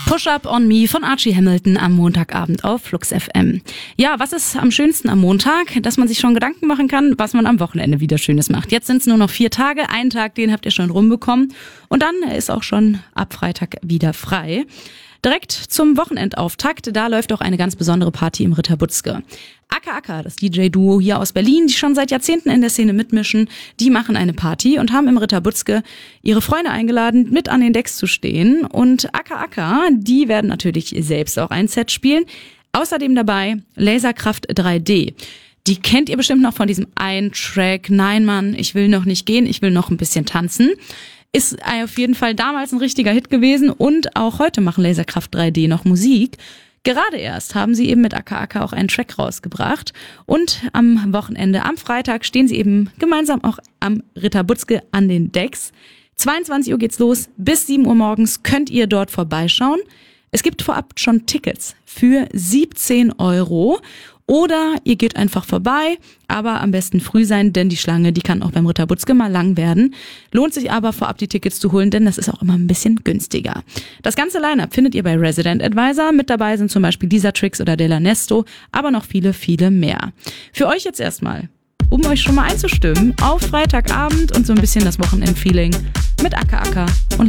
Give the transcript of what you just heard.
Push Up on Me von Archie Hamilton am Montagabend auf Flux FM. Ja, was ist am schönsten am Montag? Dass man sich schon Gedanken machen kann, was man am Wochenende wieder Schönes macht. Jetzt sind es nur noch 4 Tage. Einen Tag, den habt ihr schon rumbekommen. Und dann ist auch schon ab Freitag wieder frei. Direkt zum Wochenendauftakt, da läuft auch eine ganz besondere Party im Ritter Butzke. Acker Acker, das DJ-Duo hier aus Berlin, die schon seit Jahrzehnten in der Szene mitmischen, die machen eine Party und haben im Ritter Butzke ihre Freunde eingeladen, mit an den Decks zu stehen. Und Acker Acker, die werden natürlich selbst auch ein Set spielen. Außerdem dabei Laserkraft 3D. Die kennt ihr bestimmt noch von diesem einen Track, Nein Mann, ich will noch nicht gehen, ich will noch ein bisschen tanzen. Ist auf jeden Fall damals ein richtiger Hit gewesen und auch heute machen Laserkraft 3D noch Musik. Gerade erst haben sie eben mit Acker Acker auch einen Track rausgebracht und am Wochenende, am Freitag, stehen sie eben gemeinsam auch am Ritter Butzke an den Decks. 22 Uhr geht's los, bis 7 Uhr morgens könnt ihr dort vorbeischauen. Es gibt vorab schon Tickets für 17 € oder ihr geht einfach vorbei, aber am besten früh sein, denn die Schlange, die kann auch beim Ritter Butzke mal lang werden. Lohnt sich aber vorab die Tickets zu holen, denn das ist auch immer ein bisschen günstiger. Das ganze Line-Up findet ihr bei Resident Advisor. Mit dabei sind zum Beispiel Lisa Trix oder Della Nesto, aber noch viele, viele mehr. Für euch jetzt erstmal, um euch schon mal einzustimmen, auf Freitagabend und so ein bisschen das Wochenend-Feeling mit Acker Acker und